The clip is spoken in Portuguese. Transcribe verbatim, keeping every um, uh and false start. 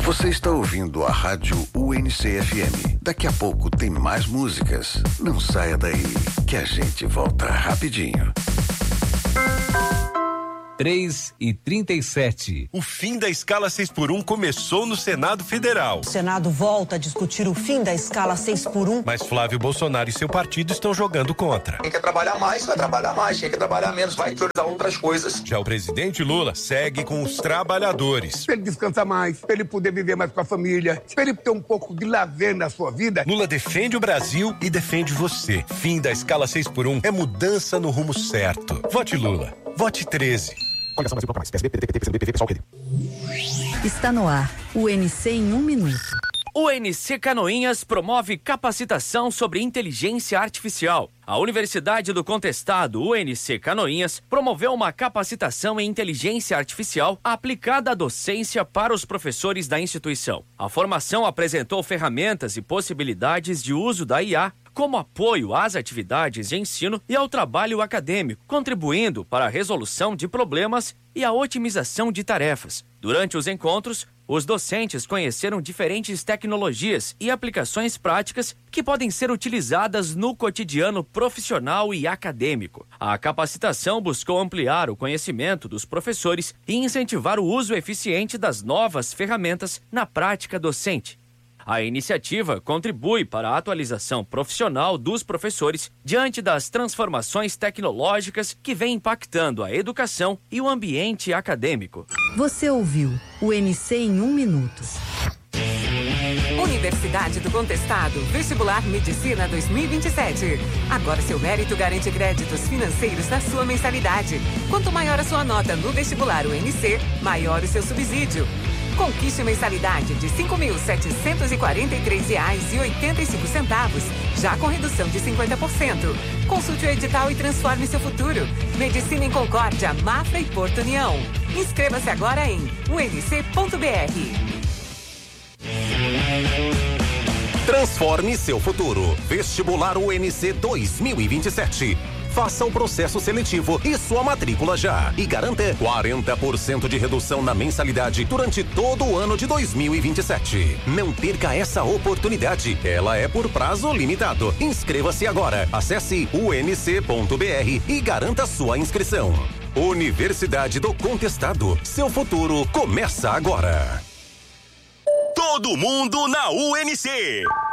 Você está ouvindo a Rádio U N C F M. Daqui a pouco tem mais músicas. Não saia daí, que a gente volta rapidinho. três e trinta e sete. O fim da escala seis por um começou no Senado Federal. O Senado volta a discutir o fim da escala seis por um. Mas Flávio Bolsonaro e seu partido estão jogando contra. Quem quer trabalhar mais, vai trabalhar mais. Quem quer trabalhar menos, vai priorizar outras coisas. Já o presidente Lula segue com os trabalhadores. Pra ele descansar mais, pra ele poder viver mais com a família, pra ele ter um pouco de lazer na sua vida. Lula defende o Brasil e defende você. Fim da escala seis por um é mudança no rumo certo. Vote Lula. Vote treze. Está no ar, o N C em um minuto. O N C Canoinhas promove capacitação sobre inteligência artificial. A Universidade do Contestado, U N C Canoinhas, promoveu uma capacitação em inteligência artificial aplicada à docência para os professores da instituição. A formação apresentou ferramentas e possibilidades de uso da I A como apoio às atividades de ensino e ao trabalho acadêmico, contribuindo para a resolução de problemas e a otimização de tarefas. Durante os encontros, os docentes conheceram diferentes tecnologias e aplicações práticas que podem ser utilizadas no cotidiano profissional e acadêmico. A capacitação buscou ampliar o conhecimento dos professores e incentivar o uso eficiente das novas ferramentas na prática docente. A iniciativa contribui para a atualização profissional dos professores diante das transformações tecnológicas que vêm impactando a educação e o ambiente acadêmico. Você ouviu o N C em um minuto. Universidade do Contestado, Vestibular Medicina dois mil e vinte e sete. Agora seu mérito garante créditos financeiros da sua mensalidade. Quanto maior a sua nota no vestibular U N C, maior o seu subsídio. Conquiste mensalidade de cinco mil setecentos e quarenta e três reais e oitenta e cinco centavos, já com redução de cinquenta por cento. Consulte o edital e transforme seu futuro. Medicina em Concórdia, Mafra e Porto União. Inscreva-se agora em u n c ponto b r. Transforme seu futuro. Vestibular U N C dois mil e vinte e sete. Faça o processo seletivo e sua matrícula já. E garanta quarenta por cento de redução na mensalidade durante todo o ano de dois mil e vinte e sete. Não perca essa oportunidade. Ela é por prazo limitado. Inscreva-se agora. Acesse u n c ponto b r e garanta sua inscrição. Universidade do Contestado. Seu futuro começa agora. Todo mundo na U N C.